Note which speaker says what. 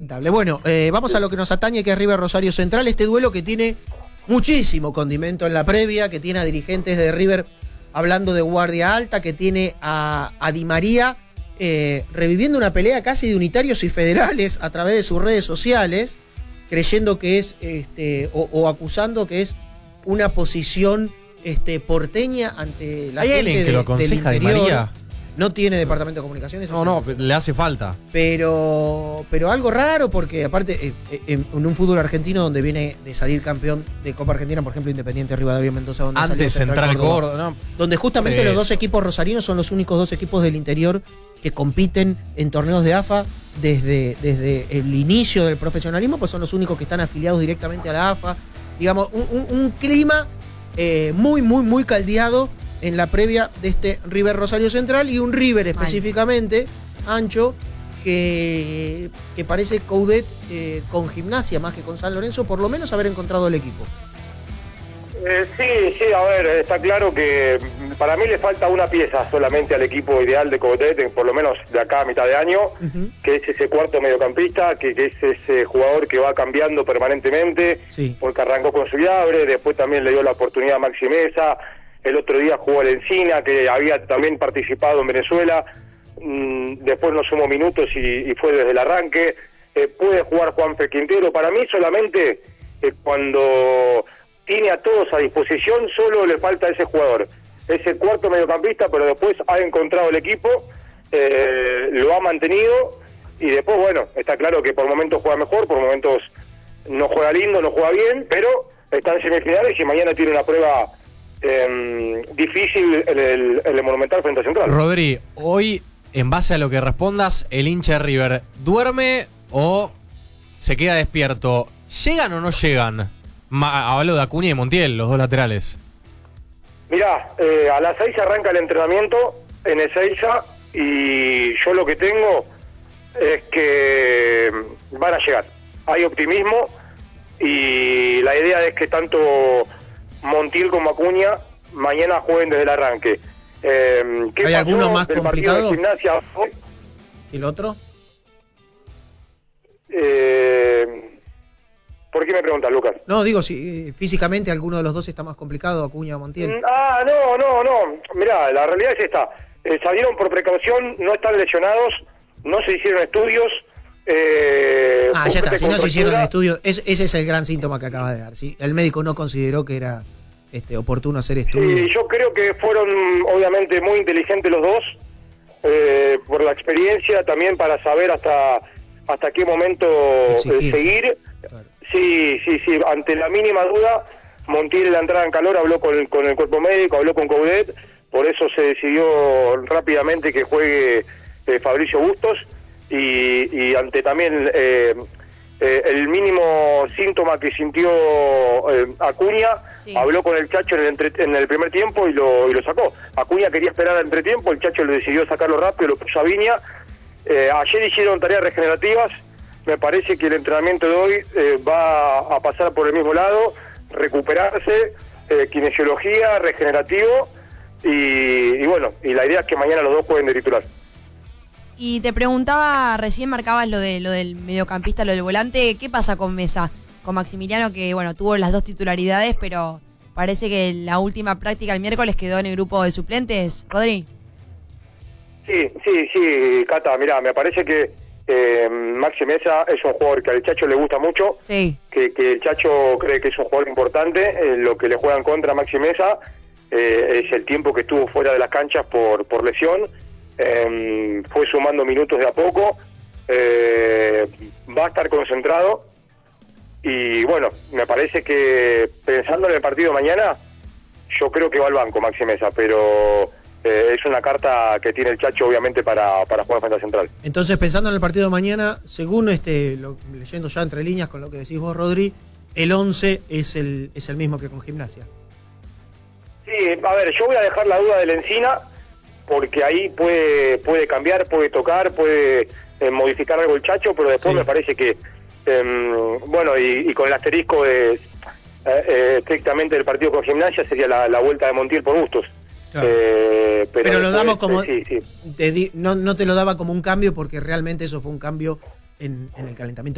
Speaker 1: lamentable. Bueno, vamos a lo que nos atañe, que es River Rosario Central. Este duelo que tiene muchísimo condimento en la previa, que tiene a dirigentes de River hablando de guardia alta, que tiene a Di María reviviendo una pelea casi de unitarios y federales a través de sus redes sociales, creyendo que es, o acusando que es una posición porteña ante la
Speaker 2: ¿Hay
Speaker 1: gente
Speaker 2: alguien que lo aconseja
Speaker 1: del
Speaker 2: Di
Speaker 1: interior?
Speaker 2: María?
Speaker 1: No tiene departamento de comunicaciones.
Speaker 2: No, le hace falta.
Speaker 1: Pero algo raro, porque aparte, en un fútbol argentino donde viene de salir campeón de Copa Argentina, por ejemplo, Independiente Rivadavia Mendoza, donde
Speaker 2: antes
Speaker 1: salió
Speaker 2: Central Córdoba, ¿no?
Speaker 1: Donde justamente los dos equipos rosarinos son los únicos dos equipos del interior que compiten en torneos de AFA desde el inicio del profesionalismo, pues son los únicos que están afiliados directamente a la AFA. Digamos, un clima muy, muy, muy caldeado en la previa de este River Rosario Central, y un River específicamente, Ancho, que parece Coudet con Gimnasia más que con San Lorenzo, por lo menos haber encontrado el equipo.
Speaker 3: Sí, a ver, está claro que para mí le falta una pieza solamente al equipo ideal de Coudet, por lo menos de acá a mitad de año, que es ese cuarto mediocampista, que es ese jugador que va cambiando permanentemente, porque arrancó con Suyabre, después también le dio la oportunidad a Maxi Mesa. El otro día jugó al Encina, que había también participado en Venezuela. Después no sumó minutos y fue desde el arranque. Puede jugar Juanfe Quintero. Para mí solamente cuando tiene a todos a disposición, solo le falta ese jugador. Ese cuarto mediocampista, pero después ha encontrado el equipo, lo ha mantenido, y después, bueno, está claro que por momentos juega mejor, por momentos no juega lindo, no juega bien, pero está en semifinales y mañana tiene una prueba difícil el Monumental frente a Central.
Speaker 2: Rodri, hoy, en base a lo que respondas, el hincha de River, ¿duerme o se queda despierto? ¿Llegan o no llegan? Hablo de Acuña y Montiel, los dos laterales.
Speaker 3: Mirá, a las 6 arranca el entrenamiento en Ezeiza, y yo lo que tengo es que van a llegar. Hay optimismo, y la idea es que tanto Montiel como Acuña mañana jueguen desde el arranque.
Speaker 1: ¿Hay alguno más complicado
Speaker 3: de Gimnasia hoy?
Speaker 1: ¿Y el otro?
Speaker 3: ¿Por qué me preguntas, Lucas?
Speaker 1: No, digo, si físicamente alguno de los dos está más complicado, Acuña o Montiel.
Speaker 3: No. Mirá, la realidad es esta. Salieron por precaución, no están lesionados, no se hicieron estudios.
Speaker 1: Ya está, si no se hicieron estudios, ese es el gran síntoma que acaba de dar. ¿Sí? El médico no consideró que era oportuno hacer estudios.
Speaker 3: Sí, yo creo que fueron obviamente muy inteligentes los dos, por la experiencia, también para saber hasta qué momento seguir. Claro. Sí, ante la mínima duda, Montiel en la entrada en calor habló con el cuerpo médico, habló con Coudet, por eso se decidió rápidamente que juegue Fabricio Bustos, y ante también el mínimo síntoma que sintió Acuña, habló con el Chacho en el primer tiempo y lo sacó. Acuña quería esperar al entretiempo, el Chacho le decidió sacarlo rápido, lo puso a Viña. Ayer hicieron tareas regenerativas. Me parece que el entrenamiento de hoy va a pasar por el mismo lado, recuperarse, kinesiología, regenerativo, y bueno, y la idea es que mañana los dos jueguen de titular.
Speaker 4: Y te preguntaba, recién marcabas lo del mediocampista, lo del volante, ¿qué pasa con Mesa? Con Maximiliano, que bueno, tuvo las dos titularidades, pero parece que la última práctica el miércoles quedó en el grupo de suplentes, Rodri.
Speaker 3: Sí, Cata, mirá, me parece que Maxi Mesa es un jugador que al Chacho le gusta mucho, que el Chacho cree que es un jugador importante. Lo que le juegan contra Maxi Mesa es el tiempo que estuvo fuera de las canchas por lesión. Fue sumando minutos de a poco, va a estar concentrado, y bueno, me parece que pensando en el partido de mañana, yo creo que va al banco Maxi Mesa, pero es una carta que tiene el Chacho obviamente para jugar frente a Central.
Speaker 1: Entonces, pensando en el partido de mañana, según leyendo ya entre líneas con lo que decís vos, Rodri, el 11 es el mismo que con Gimnasia.
Speaker 3: Sí, a ver, yo voy a dejar la duda del Encina, porque ahí puede cambiar, puede tocar, puede modificar algo el Chacho, pero después me parece que, bueno, y con el asterisco estrictamente del partido con Gimnasia, sería la vuelta de Montiel por Bustos.
Speaker 1: Claro. Pero lo damos como... no te lo daba como un cambio, porque realmente eso fue un cambio en el calentamiento.